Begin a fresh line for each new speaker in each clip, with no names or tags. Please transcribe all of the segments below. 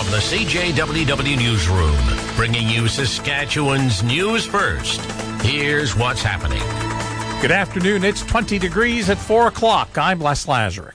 the CJWW Newsroom, bringing you Saskatchewan's news first. Here's what's happening.
Good afternoon. It's 20 degrees at 4 o'clock. I'm Les Lazaruk.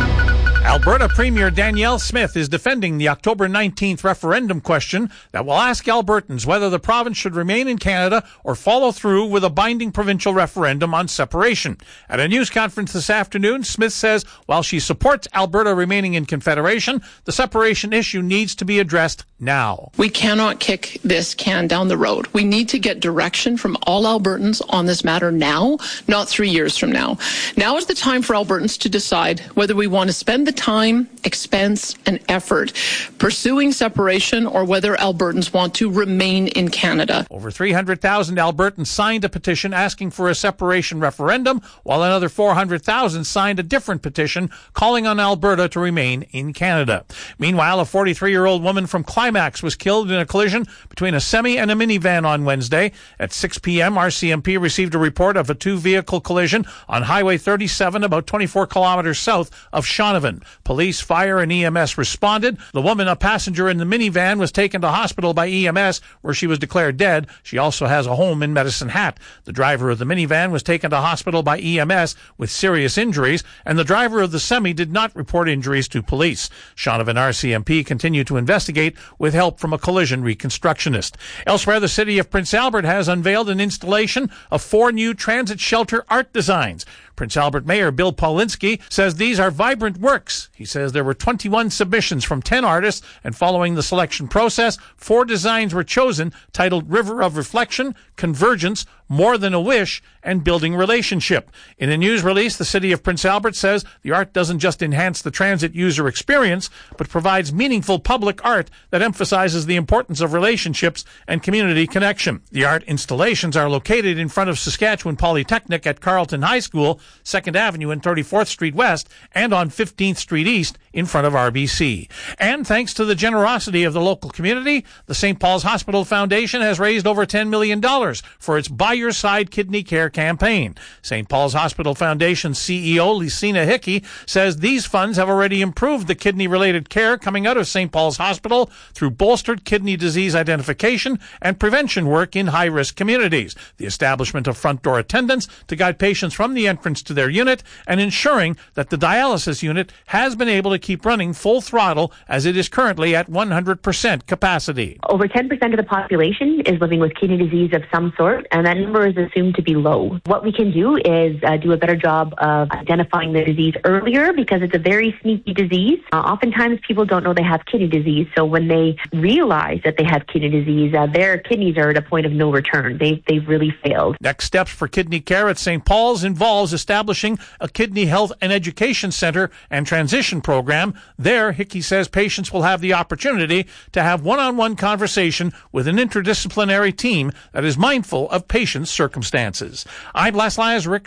Alberta Premier Danielle Smith is defending the October 19th referendum question that will ask Albertans whether the province should remain in Canada or follow through with a binding provincial referendum on separation. At a news conference this afternoon, Smith says while she supports Alberta remaining in Confederation, the separation issue needs to be addressed now.
We cannot kick this can down the road. We need to get direction from all Albertans on this matter now, not 3 years from now. Now is the time for Albertans to decide whether we want to spend the time, expense, and effort pursuing separation or whether Albertans want to remain in Canada.
Over 300,000 Albertans signed a petition asking for a separation referendum, while another 400,000 signed a different petition calling on Alberta to remain in Canada. Meanwhile, a 43-year-old woman from Climax was killed in a collision between a semi and a minivan on Wednesday. At 6 p.m., RCMP received a report of a two-vehicle collision on Highway 37 about 24 kilometers south of Shaunavon. Police, fire, and EMS responded. The woman, a passenger in the minivan, was taken to hospital by EMS, where she was declared dead. She also has a home in Medicine Hat. The driver of the minivan was taken to hospital by EMS with serious injuries, and the driver of the semi did not report injuries to police. Shaunavon RCMP continued to investigate with help from a collision reconstructionist. Elsewhere, the city of Prince Albert has unveiled an installation of 4 new transit shelter art designs. Prince Albert Mayor Bill Paulinski says these are vibrant works. He says there were 21 submissions from 10 artists, and following the selection process, 4 designs were chosen titled River of Reflection, Convergence, More Than a Wish, and Building Relationship. In a news release, the city of Prince Albert says the art doesn't just enhance the transit user experience, but provides meaningful public art that emphasizes the importance of relationships and community connection. The art installations are located in front of Saskatchewan Polytechnic at Carleton High School, 2nd Avenue and 34th Street West, and on 15th Street East in front of RBC. And thanks to the generosity of the local community, the St. Paul's Hospital Foundation has raised over $10 million for its By Your Side Kidney Care campaign. St. Paul's Hospital Foundation CEO Lucina Hickey says these funds have already improved the kidney-related care coming out of St. Paul's Hospital through bolstered kidney disease identification and prevention work in high-risk communities, the establishment of front-door attendants to guide patients from the entrance to their unit, and ensuring that the dialysis unit has been able to keep running full throttle as it is currently at 100% capacity.
Over 10% of the population is living with kidney disease of some sort, and that number is assumed to be low. What we can do is do a better job of identifying the disease earlier, because it's a very sneaky disease. Oftentimes people don't know they have kidney disease, so when they realize that they have kidney disease, their kidneys are at a point of no return. They've really failed.
Next steps for kidney care at St. Paul's involves establishing a kidney health and education center and transition program. There, Hickey says patients will have the opportunity to have one-on-one conversation with an interdisciplinary team that is mindful of patients' circumstances. I'm Les Lazaruk,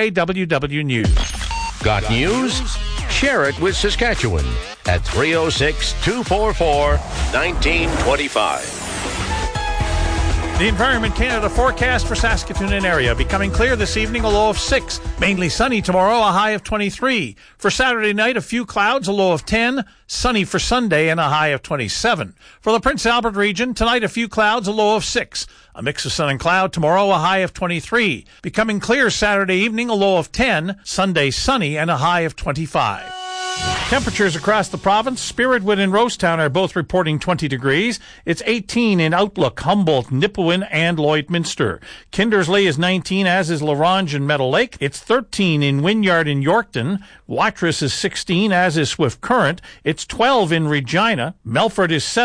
CJWW News.
Got news? Share it with Saskatchewan at 306-244-1925.
The Environment Canada forecast for Saskatoon and area. Becoming clear this evening, a low of 6. Mainly sunny tomorrow, a high of 23. For Saturday night, a few clouds, a low of 10. Sunny for Sunday and a high of 27. For the Prince Albert region, tonight a few clouds, a low of 6. A mix of sun and cloud tomorrow, a high of 23. Becoming clear Saturday evening, a low of 10. Sunday sunny and a high of 25. Temperatures across the province. Spiritwood and Rosetown are both reporting 20 degrees. It's 18 in Outlook, Humboldt, Nipawin, and Lloydminster. Kindersley is 19, as is La Ronge and Meadow Lake. It's 13 in Wynyard and Yorkton. Watrous is 16, as is Swift Current. It's 12 in Regina. Melfort is 7.